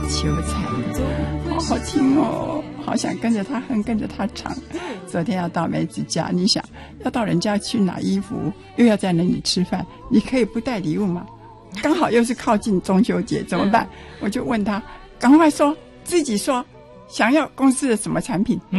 秋彩，好好听哦，好想跟着他哼，跟着他唱。昨天要到梅子家，你想要到人家去拿衣服，又要在那里吃饭，你可以不带礼物吗？刚好又是靠近中秋节，怎么办？我就问他，赶快说，自己说，想要公司的什么产品？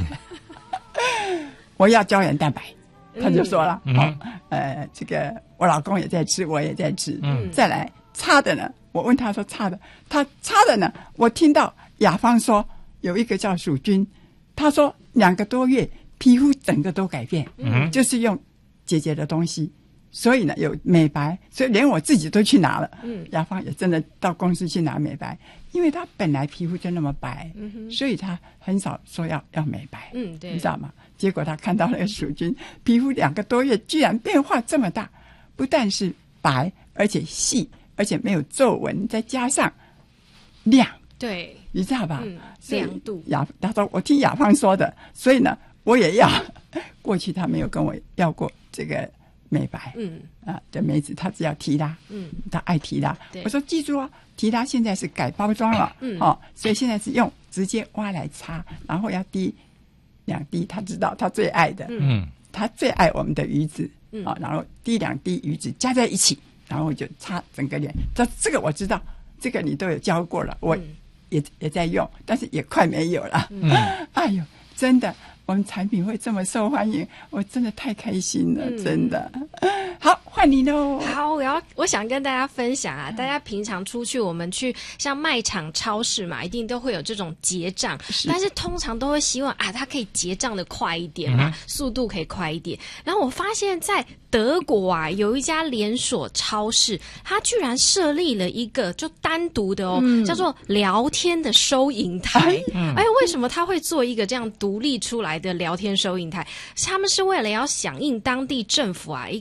我要胶原蛋白。他就说了，这个我老公也在吃，我也在吃。再来擦的呢，我问他说擦的，他擦的呢，我听到雅芳说有一个叫蜀君，他说2个多月皮肤整个都改变，就是用姐姐的东西，所以呢有美白，所以连我自己都去拿了。雅芳也真的到公司去拿美白，因为她本来皮肤就那么白，所以她很少说要美白。对，你知道吗？结果他看到那个蜀君皮肤2个多月居然变化这么大，不但是白，而且细，而且没有皱纹，再加上亮。 对， 你知道吧？ 亮度。 他说我听雅芳说的，所以呢我也要。过去他没有跟我要过这个美白。的梅子他只要提拉，他爱提拉。我说记住哦，提拉现在是改包装了，所以现在是用直接挖来擦，然后要滴2滴，他知道他最爱的，他最爱我们的鱼子，然后滴2滴鱼子加在一起，然后就擦整个脸。这个我知道，这个你都有教过了，我也在用，但是也快没有了。哎呦，真的，我们产品会这么受欢迎，我真的太开心了，真的。好，换你喽。 好，我想跟大家分享啊，大家平常出去，我们去像卖场、超市嘛，一定都会有这种结账，但是通常都会希望啊，它可以结账的快一点嘛，速度可以快一点。然后我发现，在德国啊，有一家连锁超市，它居然设立了一个就单独的叫做聊天的收银台。为什么他会做一个这样独立出来的聊天收银台？他们是为了要响应当地政府啊